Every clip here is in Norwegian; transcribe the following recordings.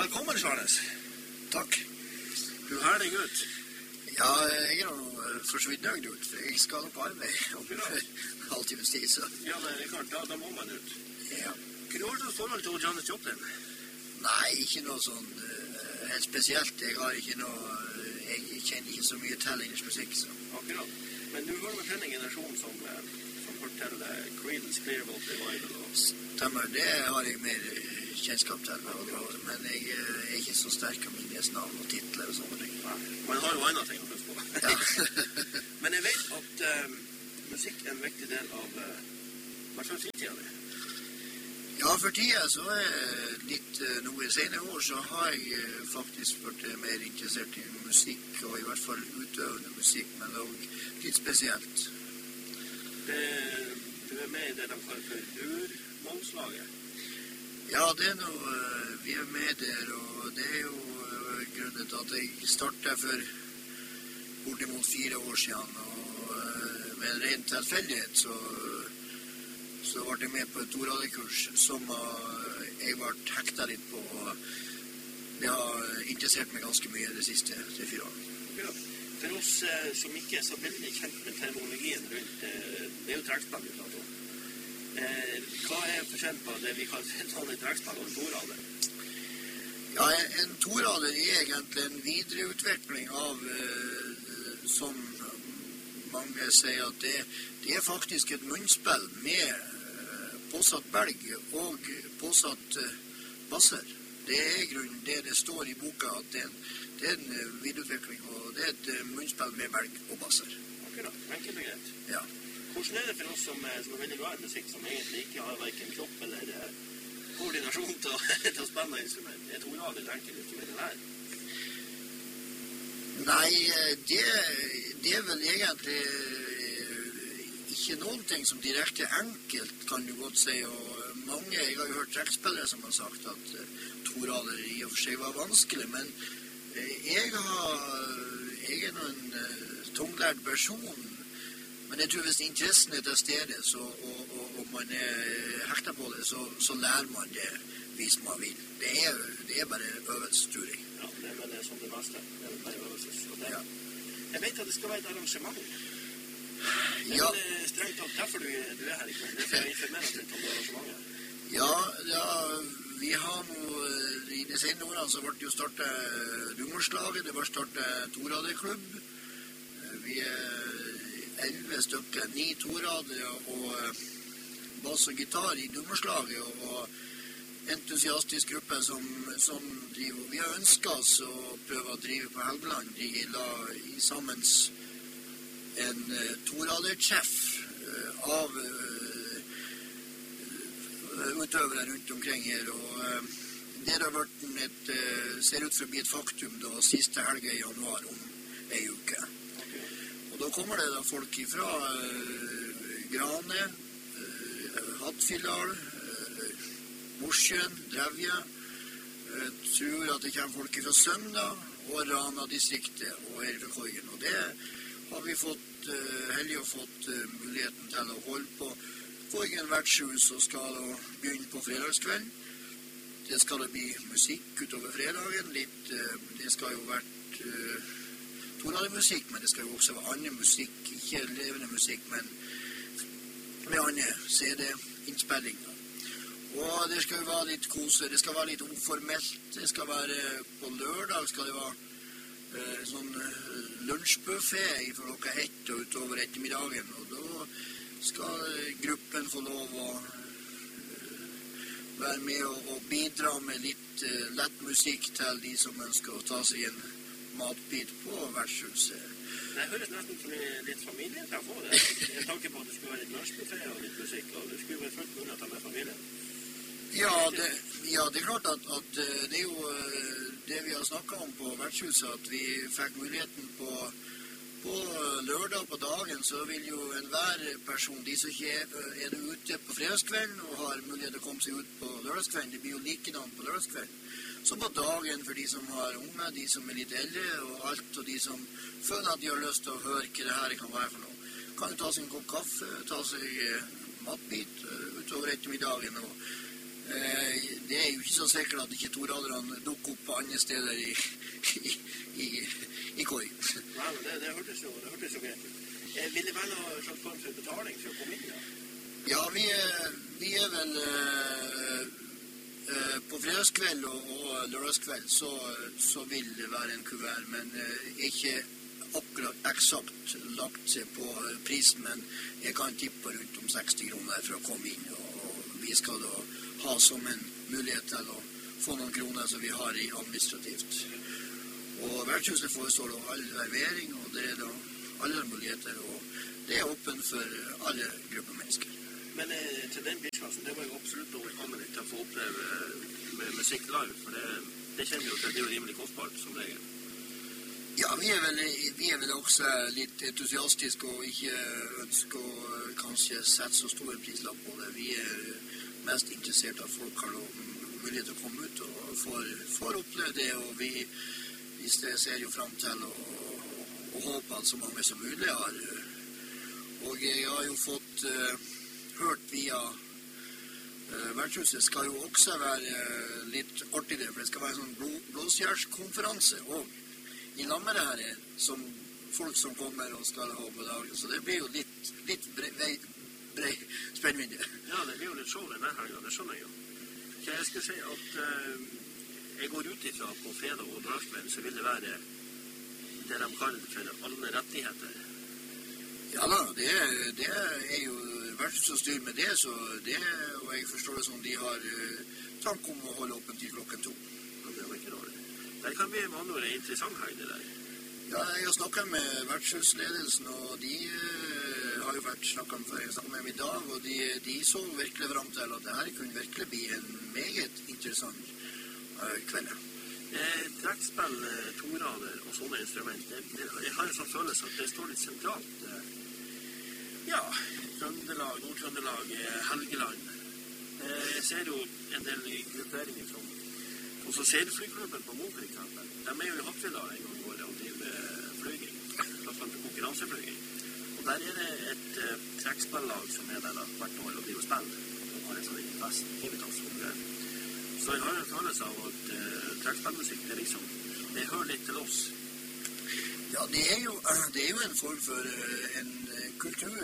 Velkommen, Charles. Takk. Du har deg ut. Ja, jeg nå for så vidt nøyd ut, for jeg skal på arbeid om halvtimes tid, så... Ja, det klart, da må man ut. Ja. Hva har du forhold til Janis Joplin? Nei, ikke noe sånn helt spesielt. Jeg har ikke noe... Jeg kjenner ikke så mye til engelsk musikk, så... Akkurat. Men du var med til en generasjon som forteller Creedence Clearwater Revival og... Stemmer, det har jeg mer kjennskap til, men jeg er ikke så sterk av min navn og titler og sånne ting. Nei, man har jo andre ting å huske på. Ja. Men jeg vet at musikk er en viktig del av hva slags tida det? Ja, for tida så litt noe senere år så har jeg faktisk vært mer interessert i musikk, og i hvert fall utøvende musikk, men også litt spesielt. Du er med i det de kaller for urmangslaget? Ja, det er noe, vi er med der, og det er jo grunnen til at jeg startet for bortimot 4 år siden, og med en ren tilfeldighet så ble jeg med på et oralekurs som jeg ble hektet litt på, og det har interessert meg ganske mye de siste 3-4 årene. Ja. For oss som ikke er så veldig kjent med terminologien rundt, det er jo trekkspill vi prater om. Hva er forskjell på det vi kaller et vanlig trekkspill og en torader? Ja, en torader er egentlig en videreutvikling av, som mange sier, at det er faktisk et munnspill med påsatt belg og påsatt basser. Det er i grunnen det står i boka, at det er en videreutvikling, og det er et munnspill med belg og basser. Akkurat, enkelt og greit. Ja. Hvordan er det for oss som er veldig glad i musikk, som egentlig ikke har hverken kropp eller koordinasjon til å spille instrument? Er torader et enkelt instrument her? Nei, det er vel egentlig ikke noen ting som direkte enkelt, kan du godt si, og mange, jeg har jo hørt trekkspillere som har sagt at torader i og for seg var vanskelig, men jeg er nå en tunglært person, men jeg tror hvis interessen er til stede, og man er hektet på det, så lærer man det hvis man vil. Det er bare øvelse, tror jeg. Ja, det er vel det som det meste. Det er bare øvelse. Ja. Jeg vet at det skal være et arrangement. Det Ja. er strengt tatt derfor du er her i kveld. Det er for å informere oss litt om det arrangementet. Ja, vi har nå, i de senere årene så ble det jo startet Dummerslaget, det ble startet toraderklubb. Vi er 11 stykker, 9 toradere og bass og gitar i Dummerslaget, og entusiastisk gruppe som driver. Vi har ønsket oss å prøve å drive på Helgeland. De la i sammen en toradertreff av utøvere rundt omkring her, og det har vært ser ut for å bli et faktum da siste helge i januar om en uke. Og da kommer det da folk fra Grane, Hattfjelldal, Mosjøen, Drevje. Jeg tror at det kommer folk fra Sømna og Rana-distriktet og her fra Korgen. Og det har vi heldig fått muligheten til å holde på Korgen vertshus, og skal da begynne på fredagskveld. Det skal da bli musikk utover fredagen. Det skal jo vært toradermusikk, men det skal jo også være annen musikk, ikke levende musikk, men med andre CD-innspillinger. Og det skal jo være litt kose, det skal være litt uformelt, det skal være på lørdag, skal det være sånn lunsjbuffet fra klokka 1 og utover ettermiddagen, og da skal gruppen få lov å være med og bidra med litt lett musikk til de som ønsker å ta seg en matbit på vertshuset. Det høres nesten som litt familietreff også, det. Jeg tanker på at det skulle være litt lunsjbuffet og litt musikk, og det skulle være fullt mulig å ta med familien. Ja, det er klart at det er jo det vi har snakket om på vertshuset, at vi fikk muligheten på lørdag på dagen, så vil jo enhver person, de som ikke er ute på fredagskvelden og har mulighet til å komme seg ut på lørdagskvelden, det blir jo likedan på lørdagskvelden. Så på dagen for de som har unge, de som er litt eldre og alt, og de som føler at de har lyst til å høre hva det her kan være for noe, kan jo ta seg en kopp kaffe, ta seg matbit utover ettermiddagen, og Det jo ikke så sikkert at ikke toraderne dukker opp på andre steder i Koi. Nei, men det hørtes jo greit ut. Vil det være noe slags form for betaling for å komme inn, da? Ja, vi vel på fredagskveld og lørdagskveld så vil det være en kuvert, men ikke akkurat eksakt lagt seg på prisen, men jeg kan tippe rundt om 60 kroner for å komme inn, og vi skal da ha som en mulighet til å få noen kroner som vi har i administrativt. Og vertshuset forestår da all servering, og det da alle muligheter, og det åpent for alle grupper mennesker. Men til den beachklassen, det var jo absolutt overkommelig til å få oppleve med musikk live, for det kjenner jo til, det jo rimelig kostbart som regel. Ja, vi vel også litt entusiastiske og ikke ønsker å kanskje sette så stor prislapp på det. Vi mest interessert at folk har mulighet til å komme ut og får oppleve det, og vi ser jo frem til og håper at så mange som mulig har. Og jeg har jo fått hørt via vertshuset skal jo også være litt artig det, for det skal være en sånn blåsjærskonferanse også i lammet her, som folk som kommer og skal ha på dagen. Så det blir jo litt brei spennvidde. Ja, det blir jo litt show denne helgen, det skjønner jeg jo. Så jeg skal si at jeg går ut ifra på fredag og lørdagskveld, så vil det være det de kaller for alle rettigheter. Ja da, det jo vertshuset som styrer med det, så det, og jeg forstår det som de har tanke om å holde åpen til klokken 2. Ja, det var ikke dårlig. Det kan bli med andre ord en interessant helg, det der. Ja, jeg har snakket med vertshusledelsen, og de har jo vært snakket med dem i dag, og de så virkelig frem til at det her kunne virkelig bli en meget interessant kveld. Trekkspill, torader og sånne instrumenter, jeg har en sånn følelse at det står litt sentralt. Ja, Trøndelag, Nord-Trøndelag, Helgeland. Jeg ser jo en del grupperinger som også Selflyklubben på Mo, for eksempel. De jo i Hattfjellet en gang i året og driver flyging, konkurranseflyging. Og der det et trekkspillag som der da, hvert år og driver spill. Og har en sånn liten fest, timetallskonkurrent. Så jeg har en følelse av at trekkspillmusikk, det liksom, det hører litt til oss. Ja, det jo en form for en kultur.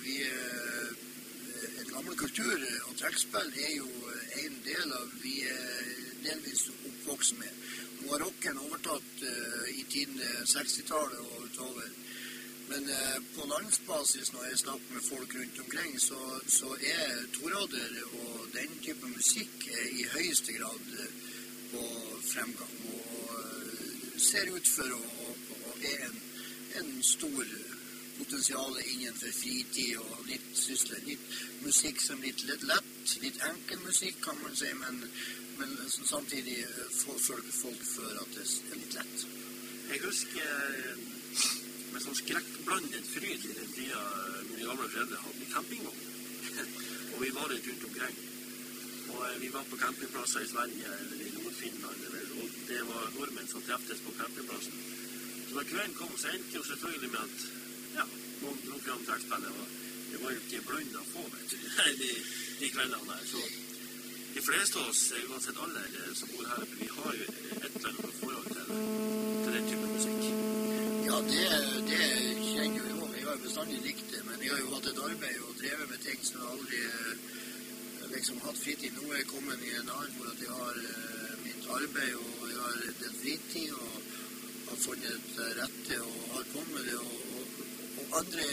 En gammel kultur, og trekkspill jo en del av vi delvis oppvokst med. Nå har rocken overtatt i tiden 60-tallet og utover. Men på landsbasis, når jeg snakker med folk rundt omkring, så torader og den type musikk i høyeste grad på fremgang. Og ser ut for å en stor potensial innenfor fritid og litt sysler. Litt musikk som litt lett, litt enkel musikk kan man si, men samtidig får folk for at det litt lett. Jeg husker med sånn skrekkblandet fryd i den tida mine gamle foreldre hadde campingvogn. Og vi var litt rundt omkring. Og vi var på campingplasser i Sverige eller i Nord-Finland, og det var nordmenn som treftes på campingplassen. Så da kvelden kom, så endte jo selvfølgelig med at noen dro frem trekkspillet, og det var jo ikke blønn å få, vet du, de kveldene der. Så de fleste av oss, uansett alder som bor her, vi har jo et eller annet forhold til den type musikk. Ja, det kjenner jo jeg. Jeg har jo bestandig likt det, men jeg har jo hatt et arbeid og drevet med ting som jeg aldri liksom hatt fritid. Nå jeg kommet i en annen hvor at jeg har mitt arbeid, og jeg har den fritid, og har funnet det rette, og har kommet det, og andre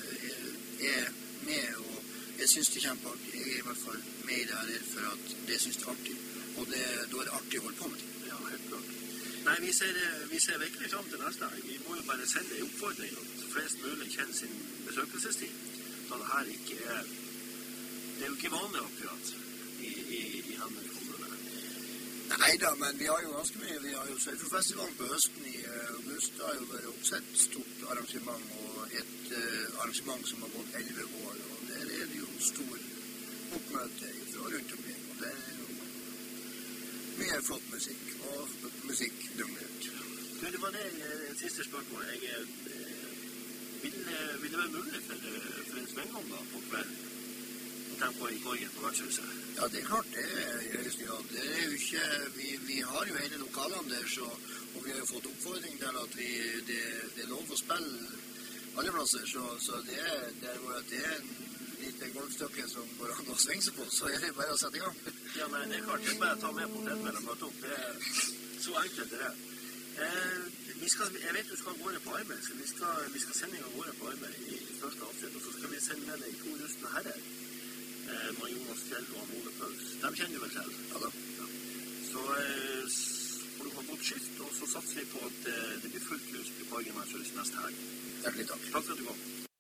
med, og jeg synes det kjempeartig. Jeg i hvert fall med i det her for at det synes det artig, og da det artig å holde på med det. Ja, helt klart. Nei, vi ser virkelig frem til neste dag. Vi må jo bare sende en oppfordring at flest mulig kjenner sin besøkelsestid, da det her ikke det jo ikke vanlig akkurat i Hammer kommune. Neida, men vi har jo ganske mye. Vi har jo Surferfestivalen på høsten i august. Det har jo vært også et stort arrangement, og et arrangement som har gått 11 år, og der det jo stor oppmøte fra rundt omkring, og det jo mye flott musikk, og musikk døgnet. Det var det siste spørsmålet. Vil det være mulig for en svengom da på kveld tempo i Korgen på vertshuset? Ja, det er klart det i høyeste grad. Det er jo ikke, vi har jo hele lokalene der, så, og vi har jo fått oppfordring til at det er lov å spille alle plasser, så det er en lite golfstykke som går an å svinge seg på, så er det bare å sette i gang. Ja, nei, det er klart, det er bare å ta med på tetmel og møte opp. Det er så enkelt det er. Jeg vet du skal gå på arbeid, så vi skal sende deg av gårde på arbeid i første avsnitt, og så skal vi sende med deg 2 rustne herrer, med Jonas Fjell og Mole Paus. De kjenner du vel til? Ja da. Ja. Så får du ha godt skift, og så satser vi på at det blir fullt hus på Korgen neste helg. Hjertelig takk. Takk for at du kom.